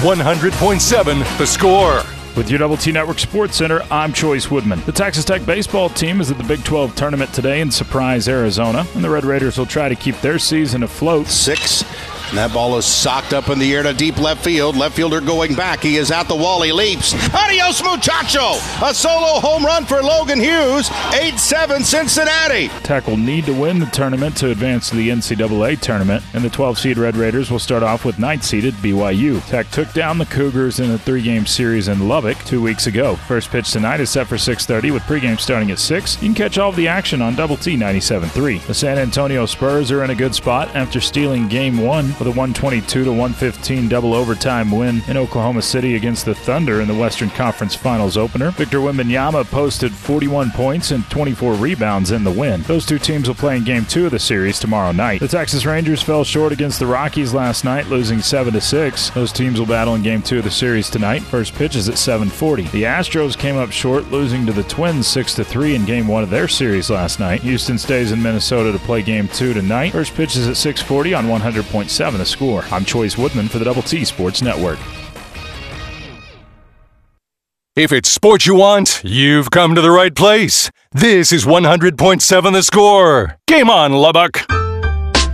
100.7 The Score. With your Double T Network Sports Center, I'm Choice Woodman. The Texas Tech baseball team is at the Big 12 tournament today in Surprise, Arizona, and the Red Raiders will try to keep their season afloat. 6. And that ball is socked up in the air to deep left field. Left fielder going back. He is at the wall. He leaps. Adios, muchacho! A solo home run for Logan Hughes. 8-7 Cincinnati. Tech will need to win the tournament to advance to the NCAA tournament, and the 12-seed Red Raiders will start off with 9th-seeded BYU. Tech took down the Cougars in a 3-game series in Lubbock 2 weeks ago. First pitch tonight is set for 6:30 with pregame starting at 6. You can catch all of the action on Double T 97.3. The San Antonio Spurs are in a good spot after stealing Game 1 with a 122-115 double overtime win in Oklahoma City against the Thunder in the Western Conference Finals opener. Victor Wembanyama posted 41 points and 24 rebounds in the win. Those two teams will play in Game 2 of the series tomorrow night. The Texas Rangers fell short against the Rockies last night, losing 7-6. Those teams will battle in Game 2 of the series tonight. First pitch is at 7:40. The Astros came up short, losing to the Twins 6-3 in Game 1 of their series last night. Houston stays in Minnesota to play Game 2 tonight. First pitch is at 6:40 on 100.7 The Score. I'm Choice Woodman for the Double T Sports Network. If it's sports you want, you've come to the right place. This is 100.7 The Score. Game on, Lubbock.